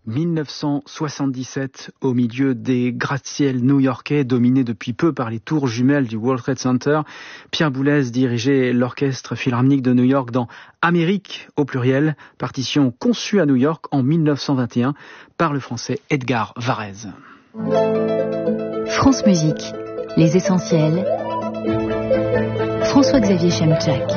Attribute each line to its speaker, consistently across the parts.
Speaker 1: 1977, au milieu des gratte-ciels new-yorkais dominés depuis peu par les tours jumelles du World Trade Center, Pierre Boulez dirigeait l'Orchestre Philharmonique de New York dans Amérique au pluriel, partition conçue à New York en 1921 par le français Edgar Varèse.
Speaker 2: France Musique, les essentiels. François-Xavier Chemczak.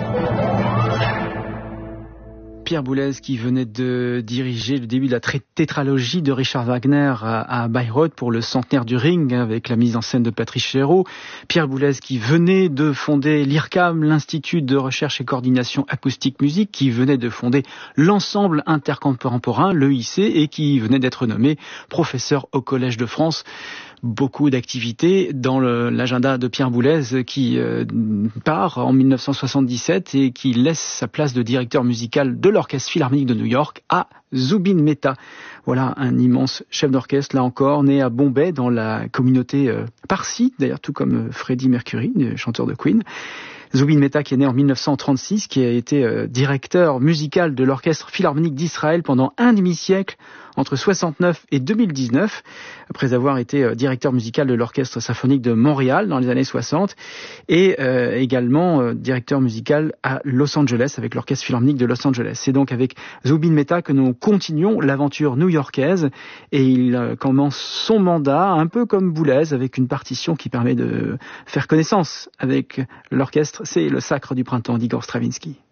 Speaker 1: Pierre Boulez qui venait de diriger le début de la tétralogie de Richard Wagner à Bayreuth pour le centenaire du Ring avec la mise en scène de Patrice Chéreau. Pierre Boulez qui venait de fonder l'IRCAM, l'Institut de recherche et coordination acoustique musique, qui venait de fonder l'ensemble intercontemporain, l'EIC, et qui venait d'être nommé professeur au Collège de France. Beaucoup d'activités dans l'agenda de Pierre Boulez qui part en 1977 et qui laisse sa place de directeur musical de l'Orchestre Philharmonique de New York à Zubin Mehta. Voilà un immense chef d'orchestre, là encore, né à Bombay, dans la communauté parsi, d'ailleurs tout comme Freddie Mercury, le chanteur de Queen. Zubin Mehta qui est né en 1936, qui a été directeur musical de l'Orchestre Philharmonique d'Israël pendant un demi-siècle, entre 69 et 2019, après avoir été directeur musical de l'Orchestre Symphonique de Montréal dans les années 60, et également directeur musical à Los Angeles avec l'Orchestre Philharmonique de Los Angeles. C'est donc avec Zubin Mehta que nous continuons l'aventure new-yorkaise, et il commence son mandat un peu comme Boulez, avec une partition qui permet de faire connaissance avec l'orchestre. C'est le Sacre du printemps d'Igor Stravinsky.